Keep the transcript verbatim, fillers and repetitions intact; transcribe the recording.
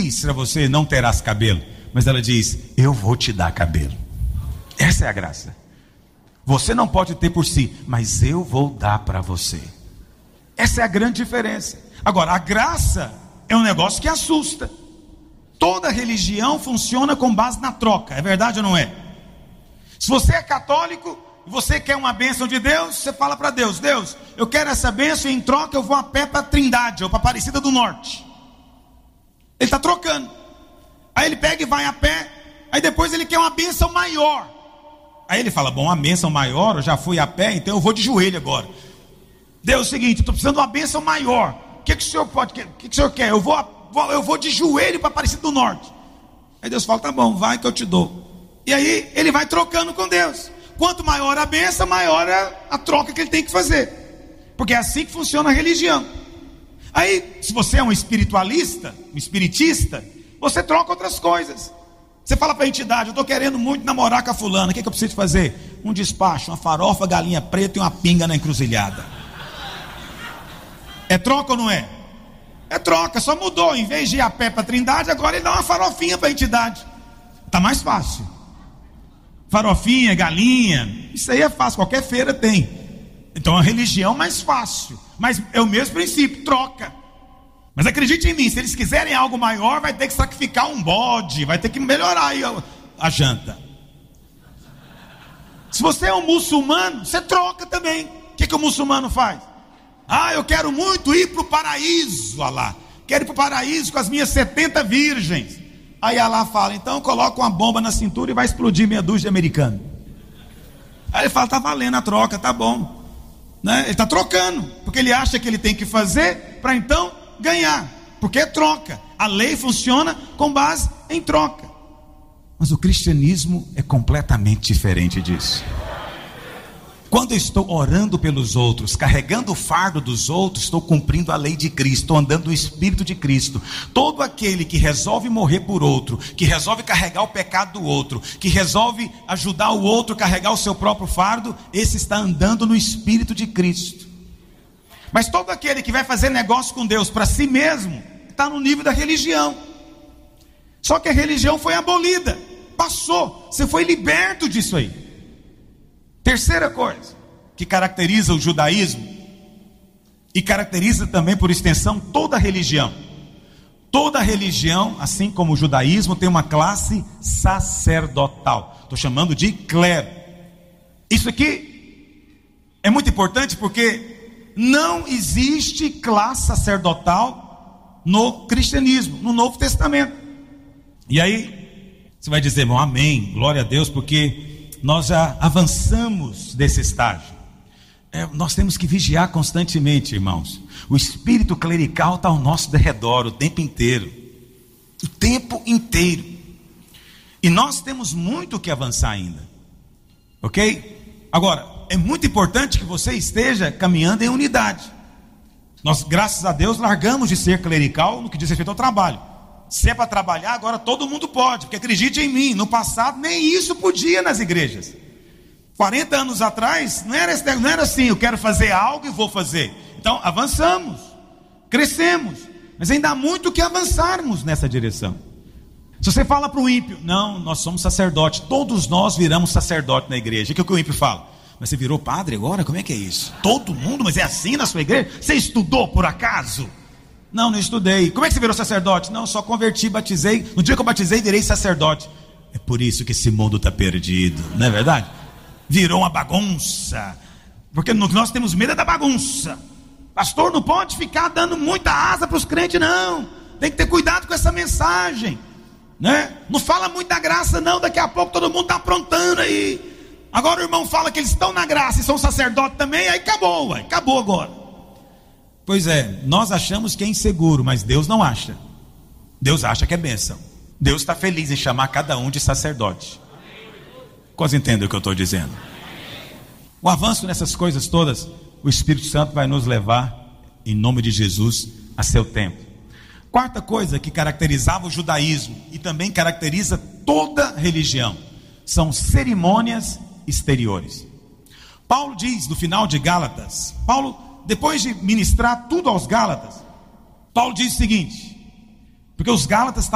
diz para você: não terás cabelo, mas ela diz: eu vou te dar cabelo. Essa é a graça. Você não pode ter por si, mas eu vou dar para você. Essa é a grande diferença. Agora, a graça é um negócio que assusta. Toda religião funciona com base na troca, é verdade ou não é? Se você é católico e você quer uma bênção de Deus, você fala para Deus: Deus, eu quero essa bênção e em troca eu vou a pé para Trindade ou para Aparecida do Norte. Ele está trocando. Aí ele pega e vai a pé. Aí depois ele quer uma bênção maior. Aí ele fala: bom, a bênção maior, eu já fui a pé, então eu vou de joelho agora. Deus, é o seguinte, eu estou precisando de uma bênção maior. O que, que o senhor pode, o que, que o senhor quer? Eu vou, eu vou de joelho para Aparecida do Norte. Aí Deus fala: tá bom, vai que eu te dou. E aí ele vai trocando com Deus. Quanto maior a bênção, maior a, a troca que ele tem que fazer. Porque é assim que funciona a religião. Aí, se você é um espiritualista, um espiritista, você troca outras coisas. Você fala para a entidade: eu estou querendo muito namorar com a fulana, o que, que eu preciso fazer? Um despacho, uma farofa, galinha preta e uma pinga na encruzilhada. É troca ou não é? É troca, só mudou. Em vez de ir a pé para a Trindade, agora ele dá uma farofinha para a entidade. Está mais fácil. Farofinha, galinha, isso aí é fácil, qualquer feira tem. Então a religião é mais fácil, mas é o mesmo princípio, troca. Mas acredite em mim, se eles quiserem algo maior, vai ter que sacrificar um bode, vai ter que melhorar aí a, a janta. Se você é um muçulmano, você troca também. O que, que o muçulmano faz? Ah, eu quero muito ir para o paraíso, Alá. Quero ir para o paraíso com as minhas setenta virgens. Aí Alá fala: então coloca uma bomba na cintura e vai explodir meia dúzia de americano. Aí ele fala: tá valendo a troca, tá bom, né? Ele está trocando, porque ele acha que ele tem que fazer para então ganhar, porque é troca. A lei funciona com base em troca. Mas o cristianismo é completamente diferente disso. Quando eu estou orando pelos outros, carregando o fardo dos outros, estou cumprindo a lei de Cristo, estou andando no Espírito de Cristo. Todo aquele que resolve morrer por outro, que resolve carregar o pecado do outro, que resolve ajudar o outro a carregar o seu próprio fardo, esse está andando no Espírito de Cristo. Mas todo aquele que vai fazer negócio com Deus para si mesmo, está no nível da religião. Só que a religião foi abolida, passou, você foi liberto disso aí. Terceira coisa que caracteriza o judaísmo, e caracteriza também por extensão toda a religião. Toda a religião, assim como o judaísmo, tem uma classe sacerdotal. Estou chamando de clero. Isso aqui é muito importante porque não existe classe sacerdotal no cristianismo, no Novo Testamento. E aí você vai dizer: bom, amém, glória a Deus, porque nós já avançamos desse estágio. É, nós temos que vigiar constantemente, irmãos. O espírito clerical está ao nosso derredor o tempo inteiro. O tempo inteiro. E nós temos muito que avançar ainda. Ok? Agora, é muito importante que você esteja caminhando em unidade. Nós, graças a Deus, largamos de ser clerical no que diz respeito ao trabalho. Se é para trabalhar, agora todo mundo pode, porque acredite em mim, no passado nem isso podia nas igrejas. quarenta anos atrás, não era, não era assim: eu quero fazer algo e vou fazer. Então avançamos, crescemos, mas ainda há muito que avançarmos nessa direção. Se você fala para o ímpio: não, nós somos sacerdote, todos nós viramos sacerdote na igreja. O que, que o ímpio fala? Mas você virou padre agora? Como é que é isso? Todo mundo? Mas é assim na sua igreja? Você estudou por acaso? Não, não estudei. Como é que você virou sacerdote? Não, só converti, batizei. No dia que eu batizei, virei sacerdote. É por isso que esse mundo está perdido, não é verdade? Virou uma bagunça. Porque nós temos medo da bagunça. Pastor, não pode ficar dando muita asa para os crentes, não. Tem que ter cuidado com essa mensagem, né? Não fala muito da graça, não. Daqui a pouco todo mundo está aprontando aí. Agora o irmão fala que eles estão na graça e são sacerdotes também. Aí acabou, ué. Acabou agora. Pois é, nós achamos que é inseguro, mas Deus não acha. Deus acha que é bênção. Deus está feliz em chamar cada um de sacerdote. Quase entendem o que eu estou dizendo? O avanço nessas coisas todas, o Espírito Santo vai nos levar, em nome de Jesus, a seu tempo. Quarta coisa que caracterizava o judaísmo e também caracteriza toda religião, são cerimônias exteriores. Paulo diz no final de Gálatas, Paulo, depois de ministrar tudo aos Gálatas, Paulo diz o seguinte: porque os Gálatas